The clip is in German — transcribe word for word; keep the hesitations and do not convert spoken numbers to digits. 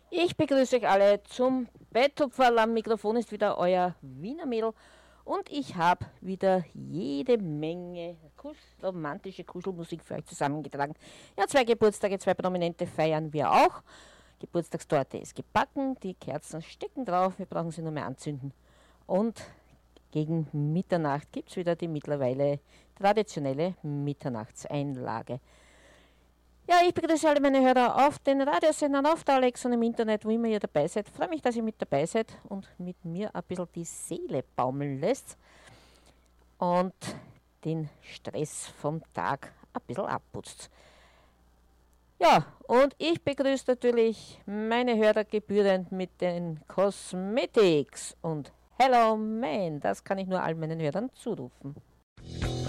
Ich begrüße euch alle zum Betthupferl. Am Mikrofon ist wieder euer Wiener Mädel und ich habe wieder jede Menge kusch romantische Kuschelmusik für euch zusammengetragen. Ja, zwei Geburtstage, zwei Prominente feiern wir auch. Geburtstagstorte ist gebacken, die Kerzen stecken drauf, wir brauchen sie nur mehr anzünden. Und gegen Mitternacht gibt es wieder die mittlerweile traditionelle Mitternachtseinlage. Ja, ich begrüße alle meine Hörer auf den Radiosendern, auf der Alexa und im Internet, wo immer ihr dabei seid. Freue mich, dass ihr mit dabei seid und mit mir ein bisschen die Seele baumeln lässt und den Stress vom Tag ein bisschen abputzt. Ja, und ich begrüße natürlich meine Hörer gebührend mit den Cosmetics und Hello Man, das kann ich nur all meinen Hörern zurufen.